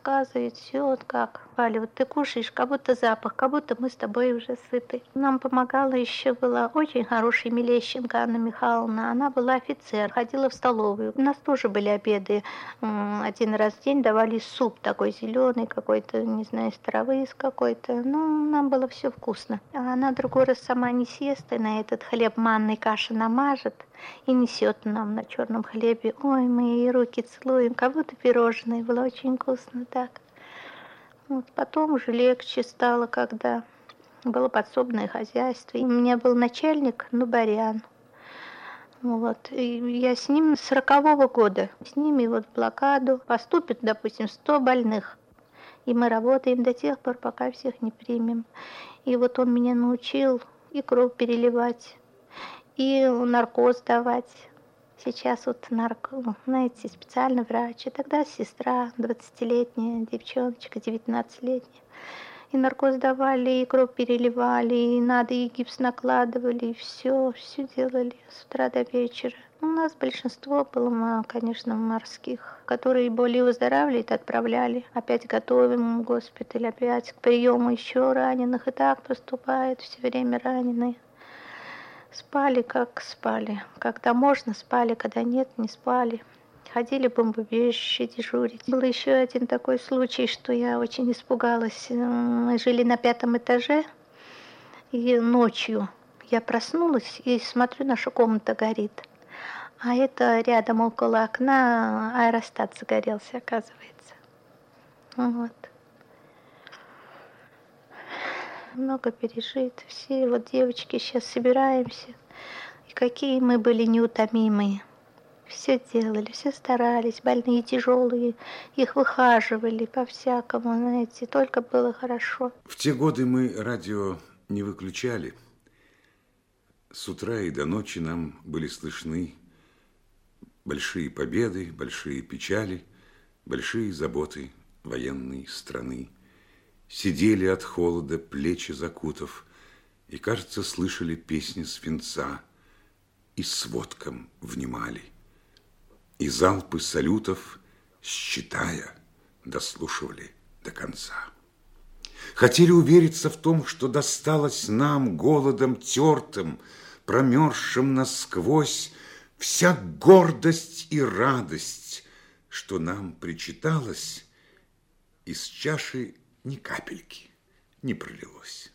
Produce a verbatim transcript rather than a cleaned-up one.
рассказывает все, вот как. Валя, вот ты кушаешь, как будто запах, как будто мы с тобой уже сыты. Нам помогала еще была очень хорошая Милещенко Анна Михайловна. Она была офицер, ходила в столовую. У нас тоже были обеды. Один раз в день давали суп такой зеленый какой-то, не знаю, из травы из какой-то. Ну, нам было все вкусно. А она другой раз сама не съест и на этот хлеб манной каши намажет и несет нам на черном хлебе. Ой, мы ей руки целуем, как будто пирожные. Было очень вкусно так. Вот потом уже легче стало, когда было подсобное хозяйство. И у меня был начальник Нубарян. Вот. И я с ним с сорокового года. С ними вот в блокаду поступит, допустим, сто больных. И мы работаем до тех пор, пока всех не примем. И вот он меня научил и кровь переливать, и наркоз давать. Сейчас вот нарко, знаете, специальный врач. И тогда сестра, двадцатилетняя девчоночка, девятнадцатилетняя. И наркоз давали, и кровь переливали, и надо, и гипс накладывали, и все, все делали с утра до вечера. У нас большинство было, конечно, морских, которые более выздоравливают, отправляли. Опять готовим в госпиталь, опять к приему еще раненых. И так поступает все время раненые. Спали, как спали. Когда можно, спали, когда нет, не спали. Ходили в бомбоубежище дежурить. Был еще один такой случай, что я очень испугалась. Мы жили на пятом этаже, и ночью я проснулась и смотрю, наша комната горит. А это рядом около окна аэростат загорелся, оказывается. Вот. Много пережито. Все вот девочки сейчас собираемся. И какие мы были неутомимые. Все делали, все старались, больные, тяжелые, их выхаживали по-всякому, знаете, только было хорошо. В те годы мы радио не выключали. С утра и до ночи нам были слышны большие победы, большие печали, большие заботы военной страны. Сидели от холода, плечи закутав, и, кажется, слышали песни свинца, и сводкам внимали. И залпы салютов, считая, дослушивали до конца. Хотели увериться в том, что досталось нам голодом тертым, промерзшим насквозь, вся гордость и радость, что нам причиталось, из чаши ни капельки не пролилось.